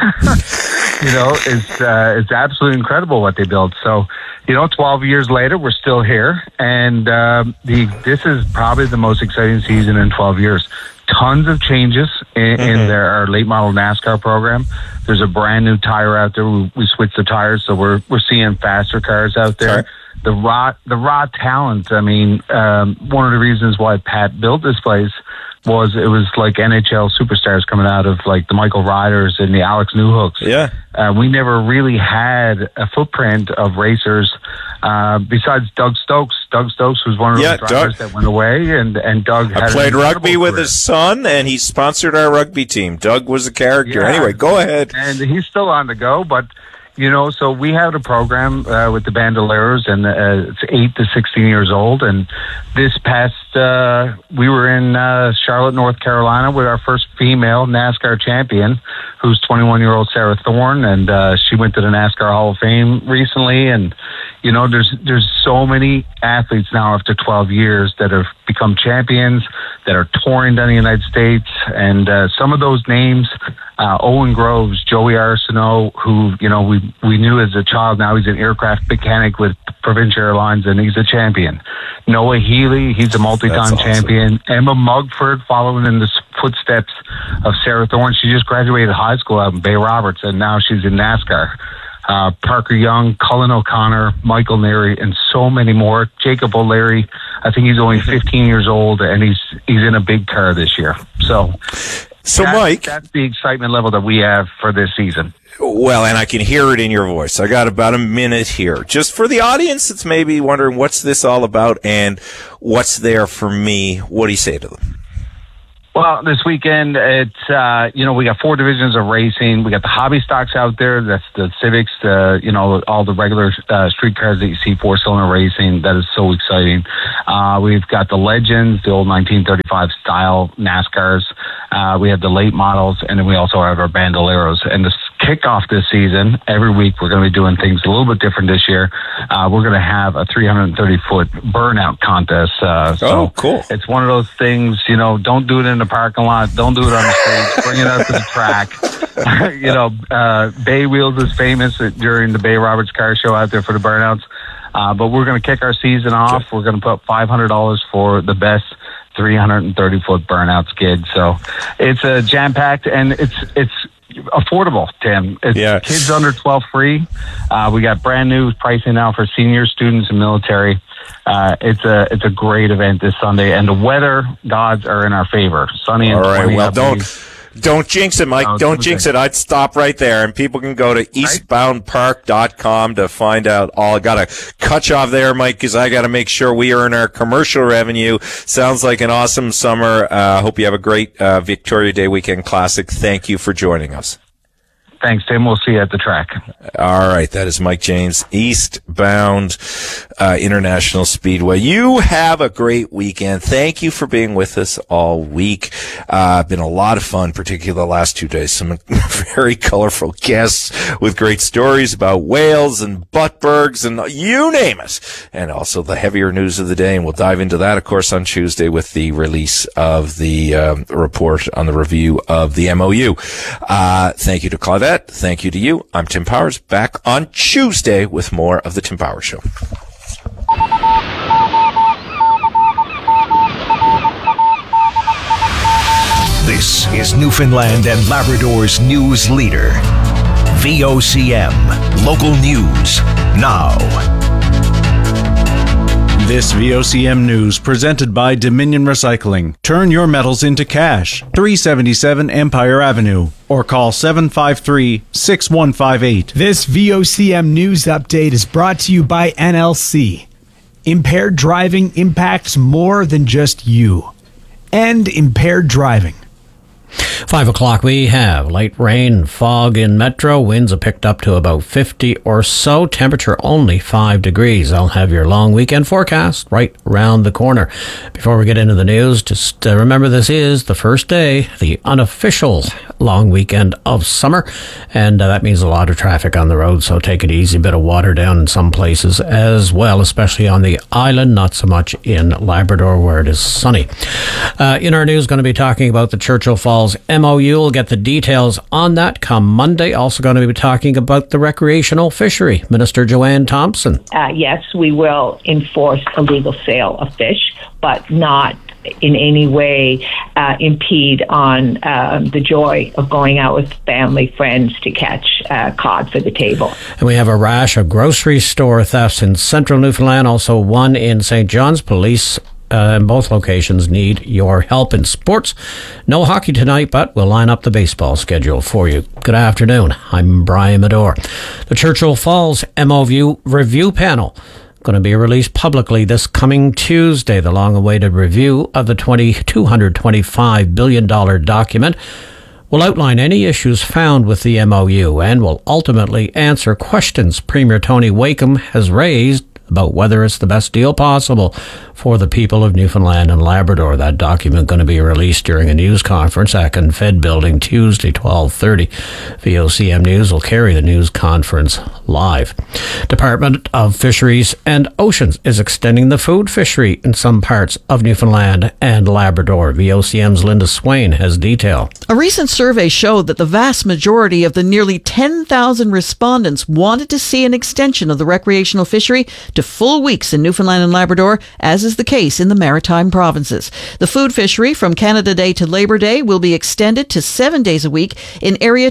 S24: It's absolutely incredible what they built. So, 12 years later, we're still here, and this is probably the most exciting season in 12 years. tons of changes in our late model NASCAR program. There's a brand new tire out there. We switched the tires, so we're seeing faster cars out there. The raw talent. I mean, one of the reasons why Pat built this place was it was like NHL superstars coming out of like the Michael Ryders and the Alex Newhooks.
S1: Yeah.
S24: We never really had a footprint of racers besides Doug Stokes. Doug Stokes was one of those drivers that went away, and Doug
S1: I played rugby with his son, and he sponsored our rugby team. Doug was a character. Anyway, go ahead.
S24: And he's still on the go, but so we have a program with the Bandoleros, and it's 8 to 16 years old. And this past, we were in Charlotte, North Carolina, with our first female NASCAR champion, who's 21-year-old Sarah Thorne, and she went to the NASCAR Hall of Fame recently. And there's so many athletes now after 12 years that have become champions, that are touring down the United States, and some of those names. Owen Groves, Joey Arsenault, who, we knew as a child. Now he's an aircraft mechanic with Provincial Airlines, and he's a champion. Noah Healy, he's a multi-time champion. Emma Mugford, following in the footsteps of Sarah Thorne. She just graduated high school out in Bay Roberts, and now she's in NASCAR. Parker Young, Cullen O'Connor, Michael Neary, and so many more. Jacob O'Leary, I think he's only 15 years old, and he's in a big car this year. So
S1: Mike,
S24: that's the excitement level that we have for this season.
S1: Well, and I can hear it in your voice. I got about a minute here. Just for the audience that's maybe wondering what's this all about and what's there for me, what do you say to them?
S24: Well, this weekend, it's, we got 4 divisions of racing. We got the hobby stocks out there. That's the Civics, all the regular street cars that you see, 4-cylinder racing. That is so exciting. We've got the Legends, the old 1935 style NASCARs. We have the late models, and then we also have our Bandoleros. And the kickoff this season, every week we're going to be doing things a little bit different this year. We're going to have a 330-foot burnout contest.
S1: Cool.
S24: It's one of those things, don't do it in the parking lot. Don't do it on the stage. Bring it out to the track. Bay Wheels is famous during the Bay Roberts Car Show out there for the burnouts. But we're going to kick our season off. We're going to put $500 for the best 330-foot burnouts gig. So it's a jam-packed, and it's affordable, Tim. It's kids under 12 free. We got brand new pricing now for senior students and military. It's a great event this Sunday, and the weather gods are in our favor. Sunny and 20.
S1: Well, don't jinx it, Mike. Don't jinx it. I'd stop right there, and people can go to eastboundpark.com to find out all. I got to cut you off there, Mike, because I got to make sure we earn our commercial revenue. Sounds like an awesome summer. Hope you have a great Victoria Day Weekend Classic. Thank you for joining us.
S24: Thanks, Tim. We'll see you at the track.
S1: All right. That is Mike James, Eastbound International Speedway. You have a great weekend. Thank you for being with us all week. Been a lot of fun, particularly the last 2 days. Some very colorful guests with great stories about whales and Buttbergs and you name it. And also the heavier news of the day. And we'll dive into that, of course, on Tuesday with the release of the report on the review of the MOU. Thank you to Claudette. Thank you to you. I'm Tim Powers, back on Tuesday with more of the Tim Powers Show.
S3: This is Newfoundland and Labrador's news leader. VOCM. Local news now.
S2: This VOCM news presented by Dominion Recycling. Turn your metals into cash. 377 Empire Avenue or call 753-6158.
S5: This VOCM news update is brought to you by NLC. Impaired driving impacts more than just you. End impaired driving.
S7: 5 o'clock, we have light rain and fog in Metro. Winds are picked up to about 50 or so. Temperature only 5 degrees. I'll have your long weekend forecast right around the corner. Before we get into the news, just remember this is the first day, the unofficial long weekend of summer, and that means a lot of traffic on the road, so take it easy. A bit of water down in some places as well, especially on the island, not so much in Labrador where it is sunny. In our news, going to be talking about the Churchill Falls MOU. We'll get the details on that come Monday. Also going to be talking about the recreational fishery. Minister Joanne Thompson.
S8: Yes, we will enforce illegal sale of fish, but not in any way
S6: impede on the joy of going out with family, friends to catch cod for the table.
S7: And we have a rash of grocery store thefts in central Newfoundland, also one in St. John's. Police in both locations need your help in sports. No hockey tonight, but we'll line up the baseball schedule for you. Good afternoon. I'm Brian Medore. The Churchill Falls MOU review panel going to be released publicly this coming Tuesday. The long-awaited review of the $225 billion document will outline any issues found with the MOU and will ultimately answer questions Premier Tony Wakeham has raised about whether it's the best deal possible for the people of Newfoundland and Labrador. That document going to be released during a news conference at Confed Building Tuesday, 12:30. VOCM News will carry the news conference live. Department of Fisheries and Oceans is extending the food fishery in some parts of Newfoundland and Labrador. VOCM's Linda Swain has detail.
S8: A recent survey showed that the vast majority of the nearly 10,000 respondents wanted to see an extension of the recreational fishery to full weeks in Newfoundland and Labrador, as is the case in the Maritime provinces. The food fishery from Canada Day to Labor Day will be extended to 7 days a week in Area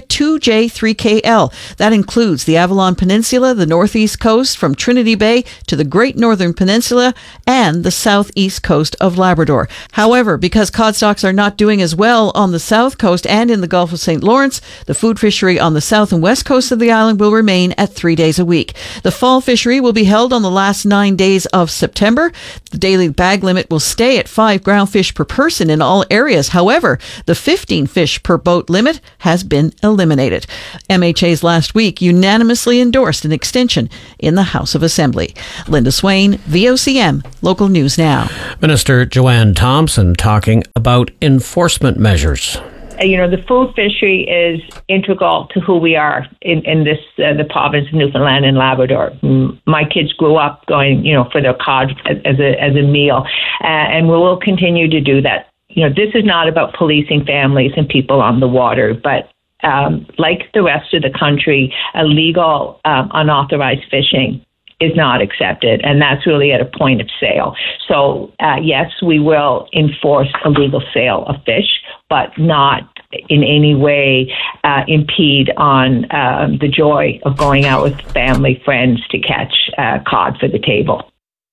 S8: 2J3KL. That includes the Avalon Peninsula, the northeast coast from Trinity Bay to the Great Northern Peninsula, and the southeast coast of Labrador. However, because cod stocks are not doing as well on the south coast and in the Gulf of St. Lawrence, the food fishery on the south and west coast of the island will remain at 3 days a week. The fall fishery will be held on the last 9 days of September. The daily bag limit will stay at 5 ground fish per person in all areas. However, the 15 fish per boat limit has been eliminated. MHA's last week unanimously endorsed an extension in the House of Assembly. Linda Swain, VOCM, Local News Now.
S7: Minister Joanne Thompson talking about enforcement measures.
S6: The food fishery is integral to who we are in this the province of Newfoundland and Labrador. My kids grew up going, for their cod as a meal, and we will continue to do that. This is not about policing families and people on the water, but like the rest of the country, illegal, unauthorized fishing is not accepted, and that's really at a point of sale. So, yes, we will enforce illegal sale of fish, but not in any way impede on the joy of going out with family, friends to catch cod for the table.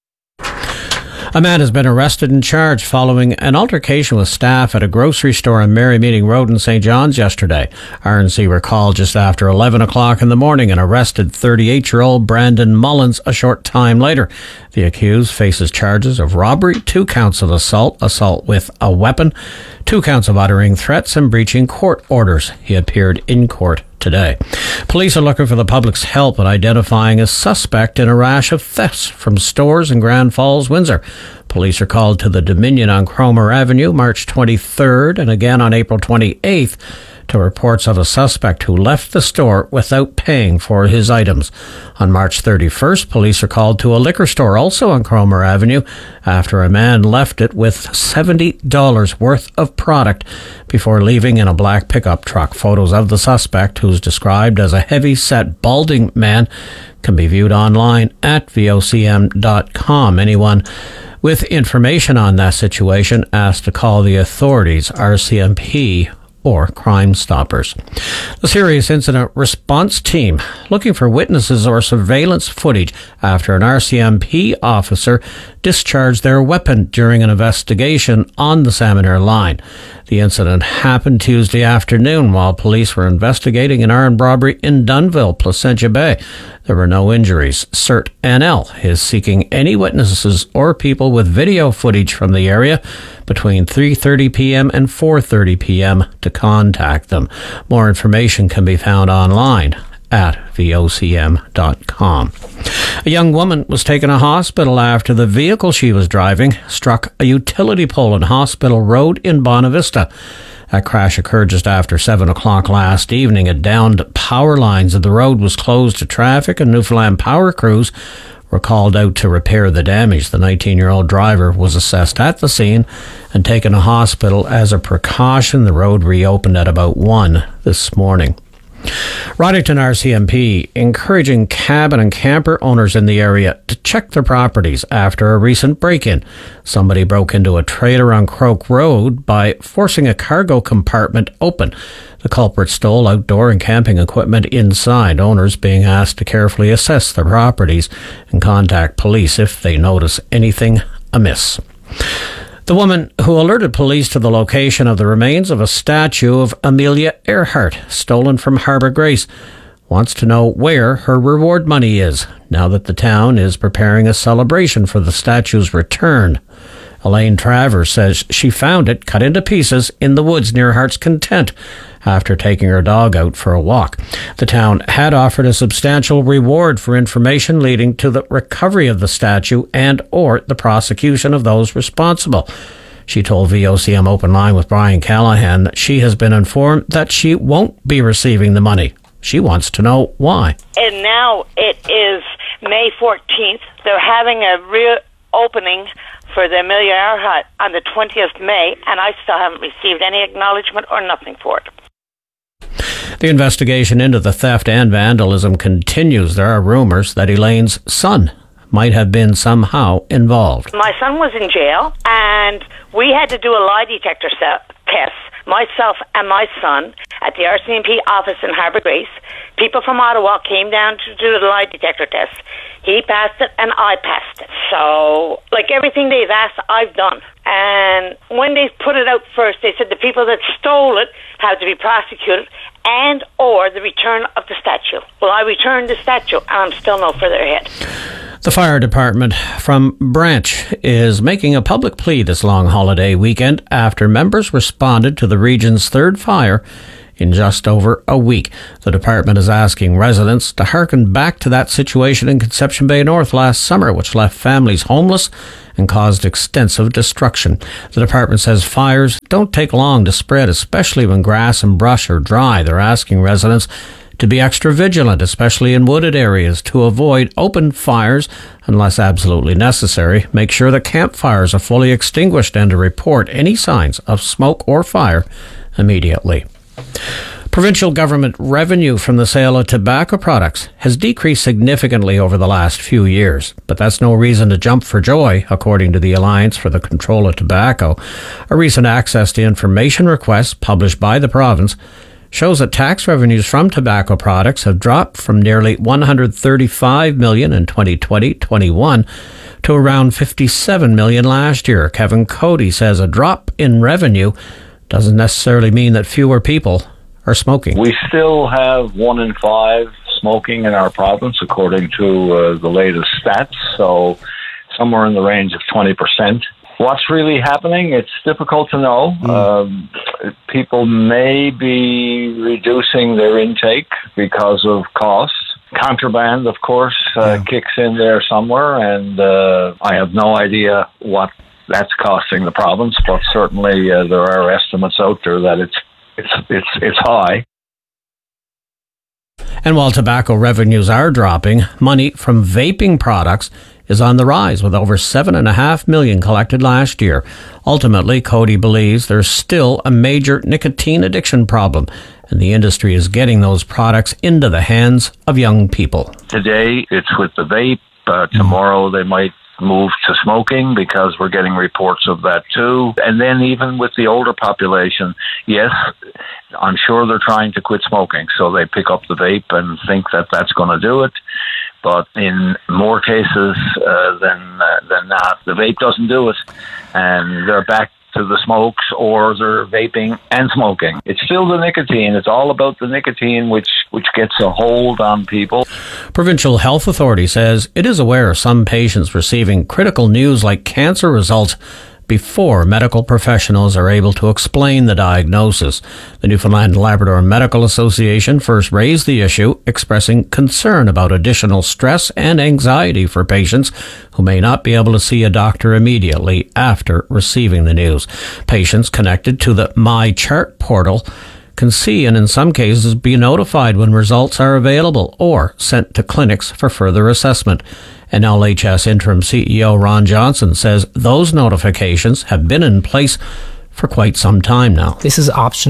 S7: A man has been arrested and charged following an altercation with staff at a grocery store on Mary Meeting Road in St. John's yesterday. RNC were called just after 11 o'clock in the morning and arrested 38-year-old Brandon Mullins a short time later. The accused faces charges of robbery, 2 counts of assault with a weapon, 2 counts of uttering threats and breaching court orders. He appeared in court today. Police are looking for the public's help in identifying a suspect in a rash of thefts from stores in Grand Falls, Windsor. Police are called to the Dominion on Cromer Avenue March 23rd and again on April 28th to reports of a suspect who left the store without paying for his items. On March 31st, police are called to a liquor store also on Cromer Avenue after a man left it with $70 worth of product before leaving in a black pickup truck. Photos of the suspect, who's described as a heavy-set, balding man, can be viewed online at vocm.com. Anyone with information on that situation asked to call the authorities, RCMP, or Crime Stoppers. The Serious Incident Response Team looking for witnesses or surveillance footage after an RCMP officer discharged their weapon during an investigation on the Salmon line. The incident happened Tuesday afternoon while police were investigating an armed robbery in Dunnville, Placentia Bay. There were no injuries. CERT NL is seeking any witnesses or people with video footage from the area between 3:30 p.m. and 4:30 p.m. to contact them. More information can be found online at vocm.com. A young woman was taken to hospital after the vehicle she was driving struck a utility pole on Hospital Road in Bonavista. That crash occurred just after 7 o'clock last evening. It downed power lines and the road was closed to traffic, and Newfoundland power crews were called out to repair the damage. The 19-year-old driver was assessed at the scene and taken to hospital as a precaution. The road reopened at about 1 this morning. Rodington RCMP encouraging cabin and camper owners in the area to check their properties after a recent break-in. Somebody broke into a trailer on Croke Road by forcing a cargo compartment open. The culprit stole outdoor and camping equipment inside. Owners being asked to carefully assess their properties and contact police if they notice anything amiss. The woman who alerted police to the location of the remains of a statue of Amelia Earhart, stolen from Harbour Grace, wants to know where her reward money is, now that the town is preparing a celebration for the statue's return. Elaine Travers says she found it cut into pieces in the woods near Heart's Content after taking her dog out for a walk. The town had offered a substantial reward for information leading to the recovery of the statue and or the prosecution of those responsible. She told VOCM Open Line with Brian Callahan that she has been informed that she won't be receiving the money. She wants to know why.
S9: And now it is May 14th. They're having a reopening for the Amelia Earhart on the 20th of May, and I still haven't received any acknowledgement or nothing for it.
S7: The investigation into the theft and vandalism continues. There are rumors that Elaine's son might have been somehow involved.
S9: My son was in jail, and we had to do a lie detector test, myself and my son, at the RCMP office in Harbour Grace. People from Ottawa came down to do the lie detector test. He passed it, and I passed it. So, like everything they've asked, I've done. And when they put it out first, they said the people that stole it had to be prosecuted and or the return of the statue. Well, I returned the statue, and I'm still no further ahead.
S7: The fire department from Branch is making a public plea this long holiday weekend after members responded to the region's third fire in just over a week. The department is asking residents to hearken back to that situation in Conception Bay North last summer, which left families homeless and caused extensive destruction. The department says fires don't take long to spread, especially when grass and brush are dry. They're asking residents to be extra vigilant, especially in wooded areas, to avoid open fires unless absolutely necessary. Make sure that campfires are fully extinguished and to report any signs of smoke or fire immediately. Provincial government revenue from the sale of tobacco products has decreased significantly over the last few years, but that's no reason to jump for joy, according to the Alliance for the Control of Tobacco. A recent access to information request published by the province shows that tax revenues from tobacco products have dropped from nearly $135 million in 2020-21 to around $57 million last year. Kevin Cody says a drop in revenue doesn't necessarily mean that fewer people are smoking.
S11: We still have 1 in 5 smoking in our province, according to the latest stats, so somewhere in the range of 20%. What's really happening? It's difficult to know. People may be reducing their intake because of costs. Contraband, of course, kicks in there somewhere, and I have no idea what that's costing the province, but certainly there are estimates out there that it's high.
S7: And while tobacco revenues are dropping, money from vaping products is on the rise, with over $7.5 million collected last year. Ultimately, Cody believes there's still a major nicotine addiction problem, and the industry is getting those products into the hands of young people.
S11: Today, it's with the vape. Tomorrow, they might move to smoking, because we're getting reports of that too. And then even with the older population, yes, I'm sure they're trying to quit smoking, so they pick up the vape and think that that's going to do it. But in more cases than not, the vape doesn't do it, and they're back to the smokes, or they're vaping and smoking. It's still the nicotine. It's all about the nicotine, which gets a hold on people.
S7: Provincial Health Authority says it is aware of some patients receiving critical news like cancer results before medical professionals are able to explain the diagnosis. The Newfoundland and Labrador Medical Association first raised the issue, expressing concern about additional stress and anxiety for patients who may not be able to see a doctor immediately after receiving the news. Patients connected to the MyChart portal can see and in some cases be notified when results are available or sent to clinics for further assessment. NLHS Interim CEO Ron Johnson says those notifications have been in place for quite some time now.
S12: This is optional.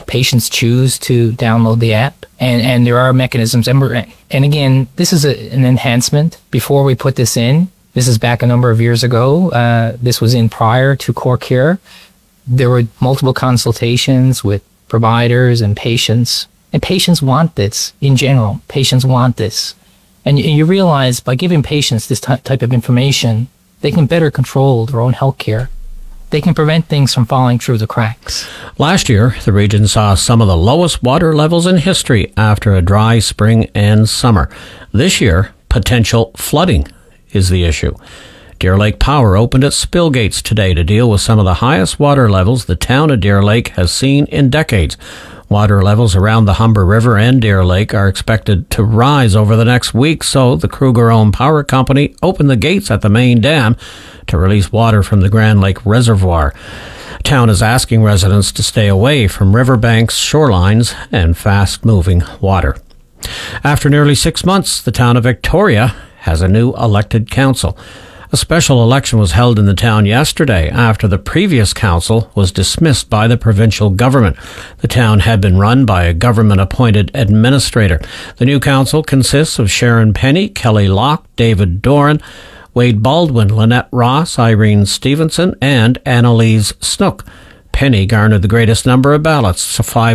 S12: patients choose to download the app, and there are mechanisms. And again, this is an enhancement. Before we put this in, this is back a number of years ago. This was in prior to Core Care. There were multiple consultations with providers and patients want this in general. Patients want this. And you realize by giving patients this type of information, they can better control their own health care. They can prevent things from falling through the cracks.
S7: Last year, the region saw some of the lowest water levels in history after a dry spring and summer. This year, potential flooding is the issue. Deer Lake Power opened its spill gates today to deal with some of the highest water levels the town of Deer Lake has seen in decades. Water levels around the Humber River and Deer Lake are expected to rise over the next week, so the Kruger-owned power company opened the gates at the main dam to release water from the Grand Lake Reservoir. Town is asking residents to stay away from riverbanks, shorelines, and fast-moving water. After nearly 6 months, the town of Victoria has a new elected council. A special election was held in the town yesterday after the previous council was dismissed by the provincial government. The town had been run by a government-appointed administrator. The new council consists of Sharon Penny, Kelly Locke, David Doran, Wade Baldwin, Lynette Ross, Irene Stevenson, and Annalise Snook. Penny garnered the greatest number of ballots,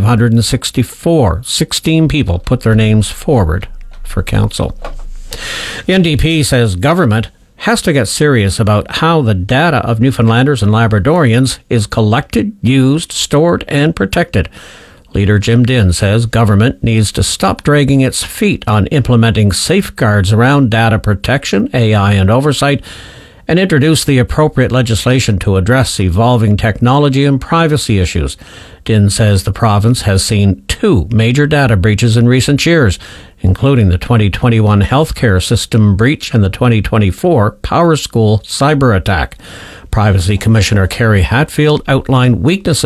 S7: 564. 16 people put their names forward for council. The NDP says government has to get serious about how the data of Newfoundlanders and Labradorians is collected, used, stored, and protected. Leader Jim Dinn says government needs to stop dragging its feet on implementing safeguards around data protection, AI, and oversight, and introduce the appropriate legislation to address evolving technology and privacy issues. Dinn says the province has seen 2 major data breaches in recent years, including the 2021 healthcare system breach and the 2024 Power School cyber attack. Privacy Commissioner Carrie Hatfield outlined weaknesses